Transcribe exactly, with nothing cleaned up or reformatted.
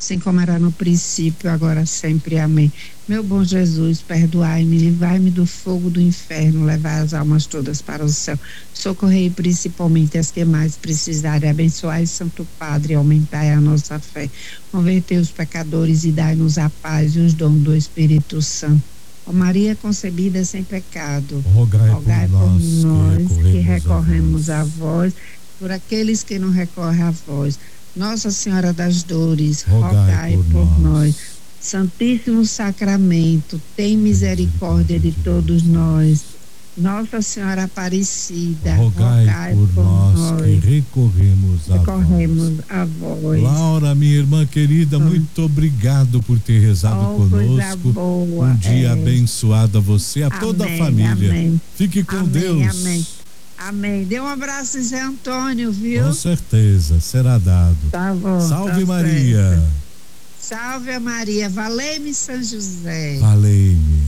assim como era no princípio, agora sempre. Amém. Meu bom Jesus, perdoai-me, livrai-me do fogo do inferno, levai as almas todas para o céu, socorrei principalmente as que mais precisarem, abençoai, Santo Padre, aumentai a nossa fé, convertei os pecadores e dai-nos a paz e os dons do Espírito Santo. Ó Maria concebida sem pecado, rogai, rogai por, por nós, nós que que recorremos a a vós. vós, por aqueles que não recorrem a vós. Nossa Senhora das Dores, Rogai, rogai por, por nós. nós. Santíssimo Sacramento, tem misericórdia de todos nós. Nossa Senhora Aparecida, rogai, rogai por, por nós, nós. que recorremos a Recorremos vós. a vós. Laura, minha irmã querida, Ah. muito obrigado por ter rezado Oh, coisa conosco. boa, Um dia é. abençoado a você, a Amém, toda a família. amém. Fique com Amém, Deus. amém. Amém. Dê um abraço em Zé Antônio, viu? Com certeza, será dado. Tá bom. Salve, tá Maria. certo. Salve a Maria. Valei-me, São José. Valei-me.